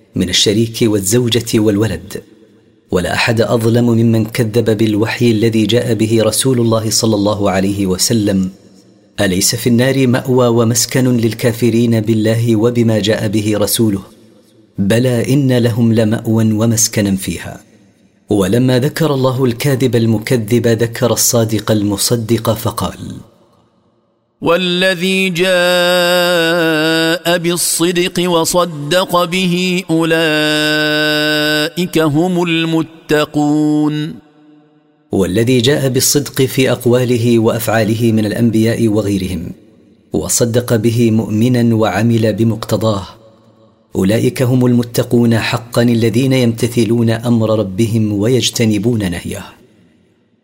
من الشريك والزوجة والولد. ولا أحد أظلم ممن كذب بالوحي الذي جاء به رسول الله صلى الله عليه وسلم. أليس في النار مأوى ومسكن للكافرين بالله وبما جاء به رسوله؟ بلى إن لهم لمأوى ومسكنا فيها. ولما ذكر الله الكاذب المكذب ذكر الصادق المصدق فقال: والذي جاء بالصدق وصدق به أولئك هم المتقون. والذي جاء بالصدق في أقواله وأفعاله من الأنبياء وغيرهم وصدق به مؤمنا وعمل بمقتضاه، أولئك هم المتقون حقا الذين يمتثلون أمر ربهم ويجتنبون نهيه.